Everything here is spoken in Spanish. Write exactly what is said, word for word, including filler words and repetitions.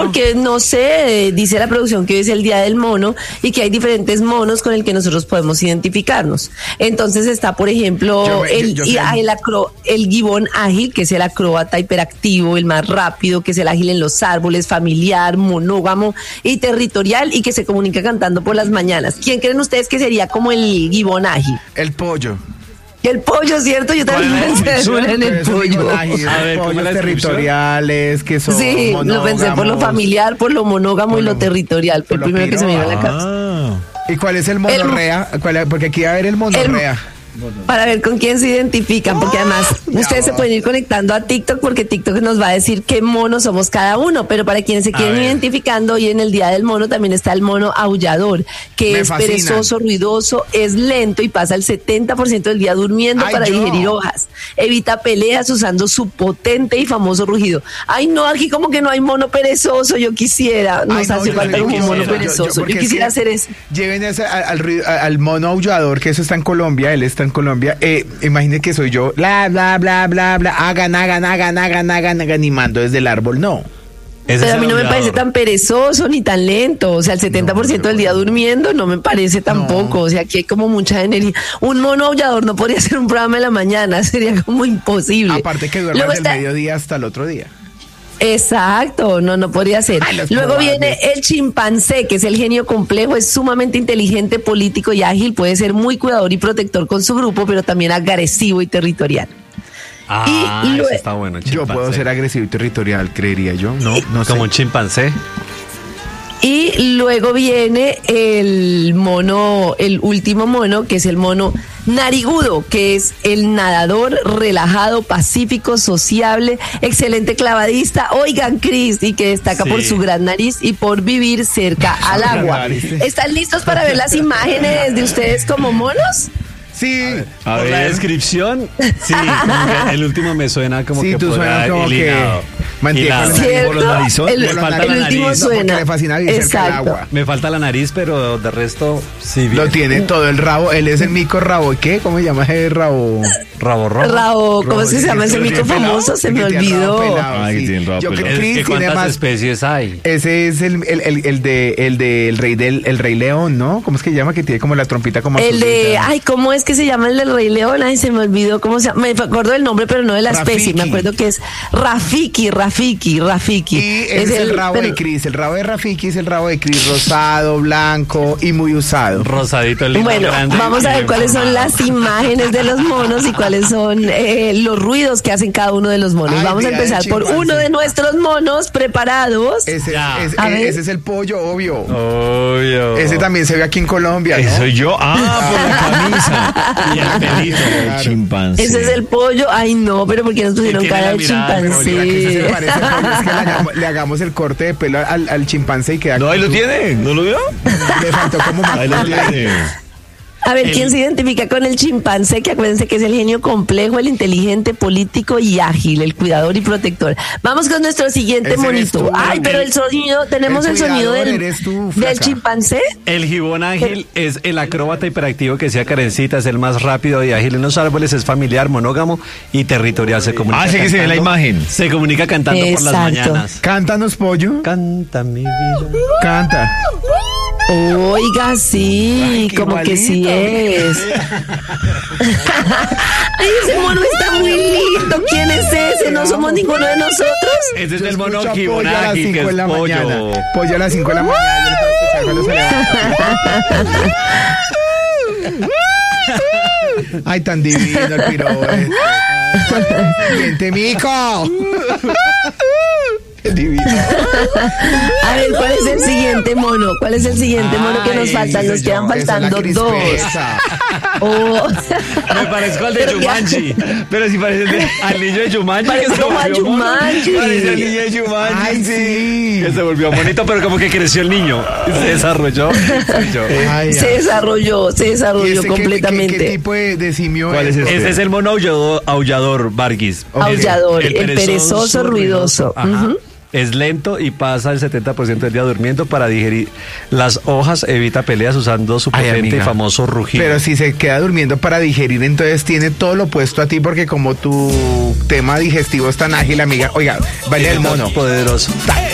porque no sé, dice la producción que hoy es el Día del Mono y que hay diferentes monos con el que nosotros podemos identificarnos. Entonces está, por ejemplo, Yo me- el, yo y- sé. ah, el, acro- el gibón ágil, que es el acróbata hiperactivo, el más rápido, que es el ágil en los árboles, familiar, monógamo y territorial y que se comunica cantando por las mañanas. ¿Quién creen ustedes que sería como el gibón ágil? El pollo. El pollo, ¿cierto? Yo también ¿Cuál es la pensé en el Pero eso pollo. digo, ay, esos A ver, ¿cómo es pollos la descripción? territoriales que son Sí, lo pensé por lo monógamos. familiar, por lo monógamo Por y lo lo- territorial. Fue por el lo primero que se me vino a la piro. cabeza. Ah. ¿Y cuál es el monorrea? ¿Cuál es? Porque aquí va a haber el monorrea. Para ver con quién se identifican, porque además ustedes se pueden ir conectando a TikTok porque TikTok nos va a decir qué mono somos cada uno, pero para quienes se A quieren ver. identificando, hoy en el Día del Mono también está el mono aullador, que Me es fascinan. perezoso, ruidoso, es lento y pasa el setenta por ciento del día durmiendo Ay, para yo. digerir hojas. Evita peleas usando su potente y famoso rugido. Ay, no, aquí como que no hay mono perezoso, yo quisiera, nos Ay, no, hace yo falta también un mono quisiera. perezoso. Yo, porque es quisiera que hacer eso. Lleven ese, al, al ri- al mono aullador, que eso está en Colombia, él está en Colombia. Eh, imagine que soy yo, bla, bla, bla, bla, bla, hagan, hagan, hagan, hagan, hagan, hagan, animando desde el árbol. No. Ese Pero es a mí el no me aullador. parece tan perezoso ni tan lento. O sea, el setenta por ciento del día durmiendo no me parece tampoco. O sea, aquí hay como mucha energía. Un mono aullador no podría ser un programa de la mañana. Sería como imposible. Aparte que duermas Luego del está- mediodía hasta el otro día. Exacto, no, no podría ser. Ay, los Luego probables. viene el chimpancé, que es el genio complejo, es sumamente inteligente, político y ágil, puede ser muy cuidador y protector con su grupo, pero también agresivo y territorial. Ah, Y eso lue- está bueno. Yo chimpancé. puedo ser agresivo y territorial, creería yo. No, no sé. Como un chimpancé. Y luego viene el mono, el último mono, que es el mono narigudo, que es el nadador relajado, pacífico, sociable, excelente clavadista, oigan, Cris, y que destaca Sí. por su gran nariz y por vivir cerca al agua. nariz. ¿Están listos para ver las imágenes de ustedes como monos? Sí. A Por la ver. descripción, sí, como que el último me suena como Sí, que tú podrá suenas como el que hilado. mantiene Hilado. con la- ¿Cierto? por los narizones, El, por los el nariz. último No, porque suena. le fascina vivir cerca del Exacto. agua. Me falta la nariz, pero de resto, sí, bien. Lo tiene todo el rabo. Él es el mico rabo. ¿Qué? ¿Cómo se llama ese rabo? Rabo rojo. Rabo, ¿cómo es que se llama ese Lo mico tiene pelado, famoso? Se el me que tiene el rabo olvidó. pelado, Ay, que sí. tiene el rabo Yo creo pelado. que Es Chris que tiene ¿cuántas más. especies hay? Ese es el, el, el, el de el de el rey del el rey león, ¿no? ¿Cómo es que se llama? Que tiene como la trompita como El de, azulita. ay, ¿cómo es que se llama el del Rey León? Ay, se me olvidó cómo se llama. Me acuerdo del nombre, pero no de la especie. Rafiki. Me acuerdo que es Rafiki, Rafiki, Rafiki. Y ese es, el, rabo pero- de Chris. El rabo de Rafiki es el rabo de Chris rosado, blanco y muy usado. Rosadito, lindo, Bueno, grande. vamos a y ver cuáles son formado. las imágenes de los monos y cuáles son eh, los ruidos que hacen cada uno de los monos. Ay, Vamos a mira, empezar el por chimpancé. uno de nuestros monos preparados. Ese, Ya. es, A ver. ese es el pollo, obvio. Obvio. Ese también se ve aquí en Colombia, ¿no? Ese soy yo. Ah, por la camisa. Y el pelito. El chimpancé. Ese es el pollo. Ay, no, pero ¿por qué nos pusieron Y tiene cara la de mirada de Oye, ¿a qué se chimpancé? parece al pollo? Es que le hagamos, le hagamos el corte de pelo al, al chimpancé y queda. No, ahí lo tiene. ¿No lo vio? Le faltó como más. Ahí lo tiene. A ver, ¿quién El- se identifica con el chimpancé? Que acuérdense que es el genio complejo, el inteligente, político y ágil, el cuidador y protector. Vamos con nuestro siguiente Ese eres monito. tú, Ay, el- pero el sonido, tenemos el el, sonido cuidador del, eres tú, del flaca. chimpancé. El gibón ágil es el acróbata hiperactivo que sea Karencita, es el más rápido y ágil en los árboles, es familiar, monógamo y territorial. Se comunica Ah, sí que se ve la cantando- imagen. Se comunica cantando por las Exacto. mañanas. Cántanos, pollo. Canta mi vida. Canta. Oiga, sí, Ay, qué como que sí es. Ay, ese mono está muy lindo. ¿Quién es ese? No somos ninguno de nosotros. Ese es Yo el mono escucho a gibón pollo a las ágil, que cinco es de la pollo. mañana. Pollo a las cinco de la mañana. Yo lo puedo escuchar cuando se levanta. Ay, tan divino el piro este. Siente mico. Qué divino. A ver, ¿cuál es el siguiente mono? ¿Cuál es el siguiente mono que nos Ay, faltan? Nos soy quedan yo, esa es la faltando dos. crispeza. Oh. Me parezco al de Pero ya- Jumanji. Pero si parece el de- al niño de Jumanji. Parece que se como a volvió mono. Jumanji. Parece al niño de Jumanji. Ay, sí. Que se volvió bonito, pero como que creció el niño. Se desarrolló. Soy yo. Ay, Se ay. desarrolló, se ¿Y desarrolló ese qué- completamente. ¿Qué, qué tipo de, de simio ¿Cuál es ese? Ese es el mono aullador, aullador Vargas. Aullador, el perezoso ruidoso. Ajá. Ujú. Es lento y pasa el setenta por ciento del día durmiendo para digerir las hojas, evita peleas usando su Ay, potente y amiga. famoso rugido. Pero si se queda durmiendo para digerir, entonces tiene todo lo opuesto a ti, porque como tu tema digestivo es tan ágil, amiga. Oiga, baile el mono. Poderoso. Ta,